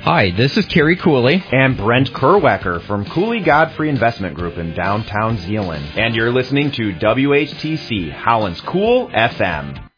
Hi, this is Kerry Cooley. And Brent Kerwecker from Cooley Godfrey Investment Group in downtown Zeeland. And you're listening to WHTC, Holland's Cool FM.